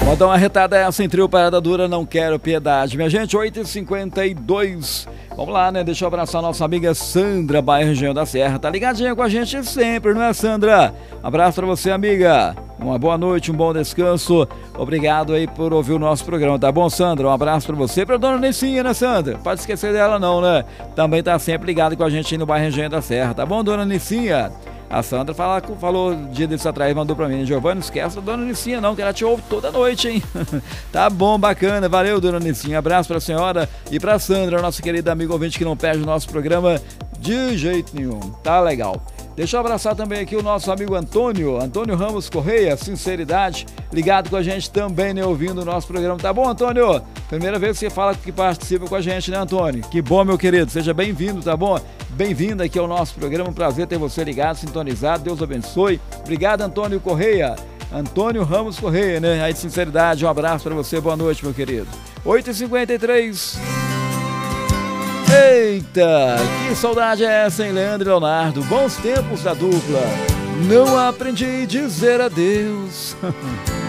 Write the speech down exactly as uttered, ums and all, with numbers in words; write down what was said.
Vou dar uma retada essa em trio, parada dura, não quero piedade. Minha gente, oito e cinquenta e dois. Vamos lá, né? Deixa eu abraçar a nossa amiga Sandra, bairro Região da Serra. Tá ligadinha com a gente sempre, não é, Sandra? Abraço pra você, amiga. Uma boa noite, um bom descanso. Obrigado aí por ouvir o nosso programa, tá bom, Sandra? Um abraço pra você, pra dona Nicinha, né, Sandra? Pode esquecer dela não, né? Também tá sempre ligado com a gente aí no bairro Região da Serra, tá bom, dona Nicinha? A Sandra fala, falou dia desses atrás, mandou pra mim, Giovana, não esquece da dona Nicinha não, que ela te ouve toda noite, hein? Tá bom, bacana, valeu, dona Nicinha, abraço pra senhora e pra Sandra, nossa querida amiga ouvinte que não perde o nosso programa de jeito nenhum, tá legal. Deixa eu abraçar também aqui o nosso amigo Antônio, Antônio Ramos Correia, sinceridade, ligado com a gente também, né, ouvindo o nosso programa, tá bom, Antônio? Primeira vez que você fala que participa com a gente, né, Antônio? Que bom, meu querido, seja bem-vindo, tá bom? Bem-vindo aqui ao nosso programa, um prazer ter você ligado, sintonizado, Deus abençoe. Obrigado, Antônio Correia, Antônio Ramos Correia, né, aí de sinceridade, um abraço pra você, boa noite, meu querido. oito e cinquenta e três. Eita, que saudade é essa, hein, Leandro e Leonardo? Bons tempos da dupla. Não aprendi a dizer adeus.